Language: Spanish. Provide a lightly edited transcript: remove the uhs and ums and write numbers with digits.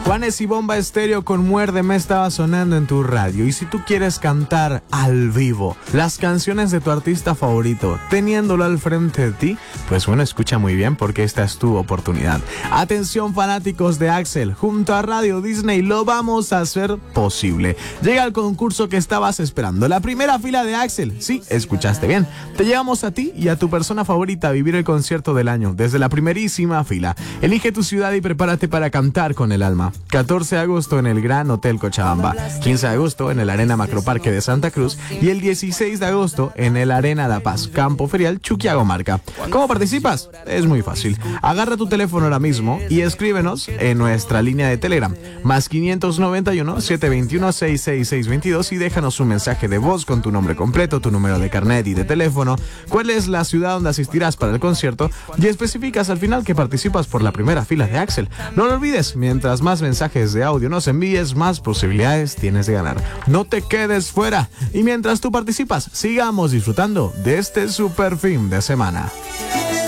Juanes y Bomba Estéreo con Muérdeme estaba sonando en tu radio. Y si tú quieres cantar al vivo las canciones de tu artista favorito, teniéndolo al frente de ti, pues bueno, escucha muy bien porque esta es tu oportunidad. Atención fanáticos de Axel, junto a Radio Disney lo vamos a hacer posible. Llega el concurso que estabas esperando, la primera fila de Axel. Sí, escuchaste bien. Te llevamos a ti y a tu persona favorita a vivir el concierto del año, desde la primerísima fila. Elige tu ciudad y prepárate para cantar con el alma. 14 de agosto en el Gran Hotel Cochabamba, 15 de agosto en el Arena Macroparque de Santa Cruz y el 16 de agosto en el Arena La Paz, Campo Ferial Chuquiagomarca. ¿Cómo participas? Es muy fácil. Agarra tu teléfono ahora mismo y escríbenos en nuestra línea de Telegram, más 591-721-66622 y déjanos un mensaje de voz con tu nombre completo, tu número de carnet y de teléfono, cuál es la ciudad donde asistirás para el concierto y especificas al final que participas por la primera fila de Axel. No lo olvides, mientras más mensajes de audio nos envíes, más posibilidades tienes de ganar. No te quedes fuera y mientras tú participas, sigamos disfrutando de este super fin de semana.